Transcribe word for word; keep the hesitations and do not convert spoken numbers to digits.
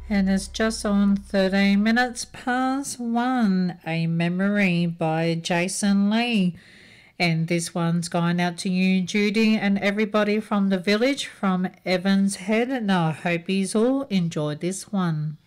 And it's just on thirteen minutes past one. A Memory by Jason Lee. And this one's going out to you, Judy, and everybody from the village from Evans Head. And I hope you all enjoyed this one.